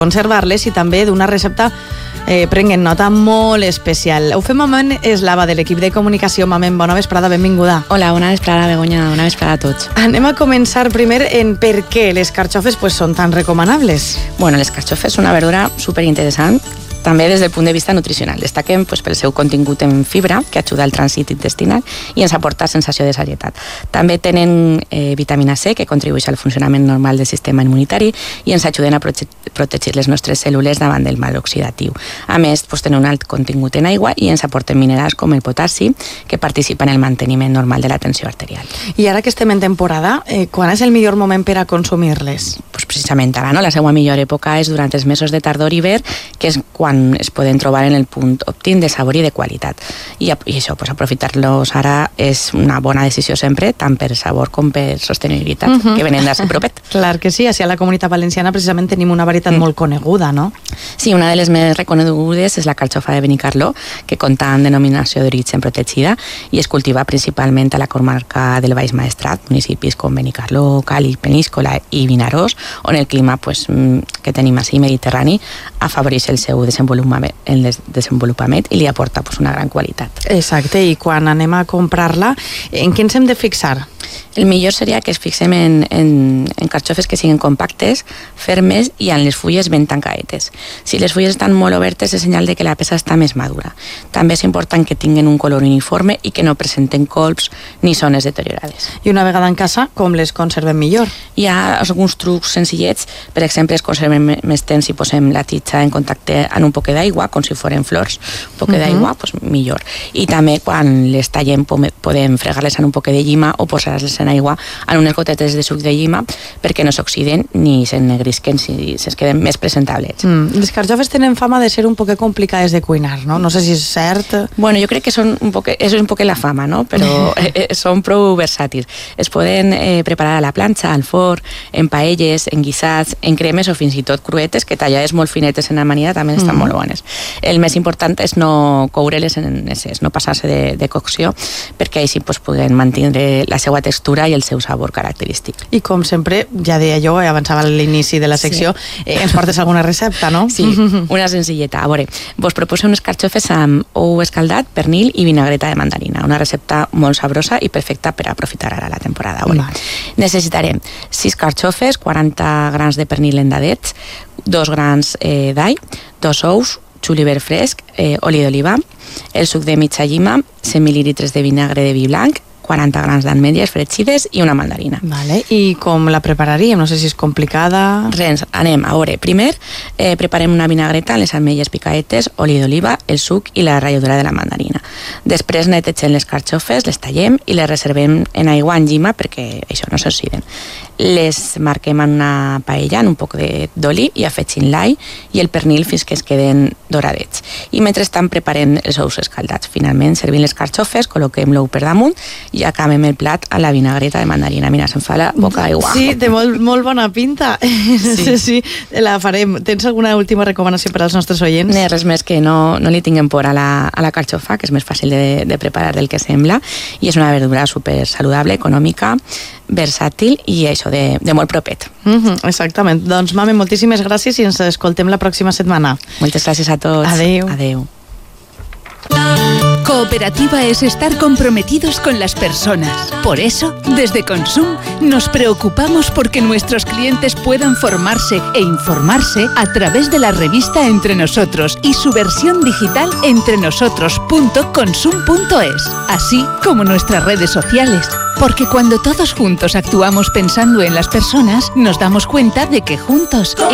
conservar-les i també d'una recepta prenguen nota molt especial. Ho fem amb Eslava, de l'equip de comunicació. Mamen, bona vesprada, benvinguda. Hola, bona vesprada, Begoña, bona vesprada a tots. Anem a començar primer en per què les carxofes són tan recomanables. Bueno, les carxofes són una verdura superinteressant, també des del punt de vista nutricional. Destaquem pel seu contingut en fibra, que ajuda al trànsit intestinal i ens aporta sensació de sagietat. També tenen vitamina C, que contribueix al funcionament normal del sistema immunitari i ens ajuden a protegir les nostres cèl·lules davant del mal oxidatiu. A més, tenen un alt contingut en aigua i ens aporten minerals com el potassi, que participa en el manteniment normal de la tensió arterial. I ara que estem en temporada, quan és el millor moment per a consumir-les? Precisament ara, no? La seva millor època és durant els mesos de tardor i hivern, que és quan es poden trobar en el punt òptim de sabor i de qualitat. I això, aprofitar-los ara és una bona decisió sempre, tant per sabor com per sostenibilitat, que venen d'ací propet. Clar que sí, així a la Comunitat Valenciana precisament tenim una varietat molt coneguda, no? Sí, una de les més reconegudes és la carxofa de Benicarló, que compta amb denominació d'origen protegida i es cultiva principalment a la comarca del Baix Maestrat, municipis com Benicarló, Càlig, Peníscola i Vinaròs, on el clima que tenim així, mediterrani, afavoreix el seu desenvolupament i li aporta una gran qualitat. Exacte, i quan anem a comprar-la, en què ens hem de fixar? El millor seria que es fixem en carxofes que siguin compactes, fermes i amb les fulles ben tancadetes. Si les fulles estan molt obertes és senyal de que la peça està més madura. També és important que tinguin un color uniforme i que no presenten colps ni zones deteriorades. I una vegada en casa, com les conservem millor? Hi ha alguns trucs senzillets, per exemple, es conserven més temps si posem la titxa en contacte amb un poc d'aigua, com si foren flors, un poc d'aigua, millor. I també quan les tallem podem fregar-les en un poc de llima o posar-les en aigua en unes gotetes de suc de llima perquè no s'oxiden ni s'ennegrisquen si es queden més presentables. Les carxofes tenen fama de ser un poc complicades de cuinar, no? No sé si és cert. Bueno, jo crec que és un poc la fama, no? Però són prou versàtils. Es poden preparar a la planxa, al forn, en paelles, en guisats, en cremes o fins i tot cruetes, que tallades molt finetes en amanida també estan molt bones. El més important és no coure-les en excés, no passar-se de cocció, perquè així puguen mantenir la seva textura i el seu sabor característic. I com sempre, ja deia jo, avançava a l'inici de la secció, ens portes alguna recepta, no? Sí, una senzilleta. A veure, vos proposo unes carxofes amb ou escaldat, pernil i vinagreta de mandarina. Una recepta molt sabrosa i perfecta per aprofitar ara la temporada. Necessitarem 6 carxofes, 40 grans de pernil endadets, 2 grans d'all, 2 ous, julivert fresc, oli d'oliva, el suc de mitja llima, 100 mil·lilitres de vinagre de vi blanc, 40 grams d'ametlles fregides i una mandarina. Vale. I com la prepararíem? No sé si és complicada. Res, anem. A veure, primer preparem una vinagreta amb les ametlles picadetes, oli d'oliva, el suc i la ratlladura de la mandarina. Després netegem les carxofes, les tallem i les reservem en aigua en llima perquè això no s'oxiden. Les marquem en una paella amb un poc d'oli i afegim l'all i el pernil fins que es queden doradets. I mentrestant preparem els ous escaldats. Finalment servim les carxofes, col·loquem l'ou per damunt i acabem el plat a la vinagreta de mandarina. Mira, se'm fa la boca d'aigua. Sí, té molt bona pinta. Sí, la farem. Tens alguna última recomanació per als nostres oients? Res més que no li tinguem por a la carxofa, que és més fàcil de preparar del que sembla, i és una verdura super saludable, econòmica, versàtil i això de molt propet. Exactament. Doncs, Mame, moltíssimes gràcies i ens escoltem la pròxima setmana. Moltes gràcies a tots. Adeu. Adeu. Cooperativa es estar comprometidos con las personas. Por eso, desde Consum, nos preocupamos porque nuestros clientes puedan formarse e informarse a través de la revista Entre Nosotros y su versión digital entrenosotros.consum.es, así como nuestras redes sociales. Porque cuando todos juntos actuamos pensando en las personas, nos damos cuenta de que juntos